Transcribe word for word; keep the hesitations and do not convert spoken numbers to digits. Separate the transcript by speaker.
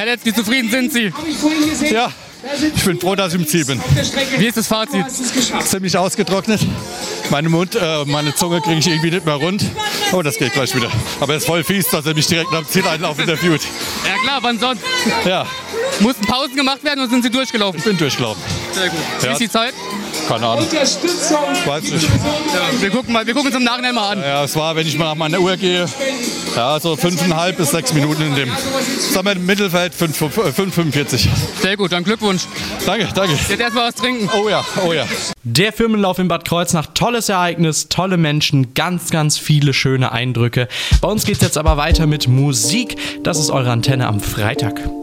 Speaker 1: Herr Letz, wie zufrieden sind Sie?
Speaker 2: Ja, ich bin froh, dass ich im Ziel bin.
Speaker 1: Wie ist das Fazit?
Speaker 2: Ziemlich ausgetrocknet. Meine Mund, äh, meine Zunge kriege ich irgendwie nicht mehr rund. Oh, das geht gleich wieder. Aber es ist voll fies, dass er mich direkt am Zieleinlauf interviewt.
Speaker 1: Ja klar, wann sonst?
Speaker 2: Ja.
Speaker 1: Mussten Pausen gemacht werden oder sind Sie durchgelaufen?
Speaker 2: Ich bin durchgelaufen.
Speaker 1: Sehr gut. Wie
Speaker 2: Ja.
Speaker 1: ist die Zeit?
Speaker 2: Keine Ahnung. Weiß nicht.
Speaker 1: Ja, wir gucken mal, wir gucken uns im Nachhinein mal an.
Speaker 2: Ja, es war, wenn ich mal nach meiner Uhr gehe, ja, so fünfeinhalb bis sechs Minuten in dem, sagen wir im Mittelfeld, fünf Komma fünfundvierzig.
Speaker 1: Sehr gut, dann Glückwunsch.
Speaker 2: Danke, danke.
Speaker 1: Jetzt erstmal was trinken.
Speaker 2: Oh ja, oh ja.
Speaker 3: Der Firmenlauf in Bad Kreuznach, tolles Ereignis, tolle Menschen, ganz, ganz viele schöne Eindrücke. Bei uns geht's jetzt aber weiter mit Musik. Das ist eure Antenne am Freitag.